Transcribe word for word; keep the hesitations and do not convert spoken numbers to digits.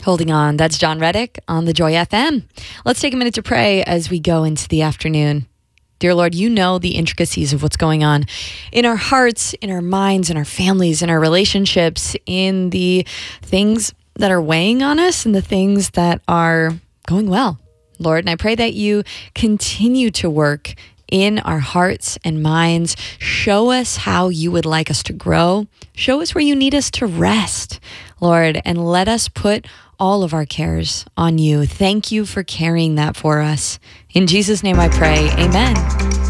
Holding On. That's John Reddick on the Joy F M. Let's take a minute to pray as we go into the afternoon. Dear Lord, you know the intricacies of what's going on in our hearts, in our minds, in our families, in our relationships, in the things that are weighing on us and the things that are going well, Lord. And I pray that you continue to work in our hearts and minds. Show us how you would like us to grow. Show us where you need us to rest, Lord, and let us put all of our cares on you. Thank you for carrying that for us. In Jesus' name I pray, amen.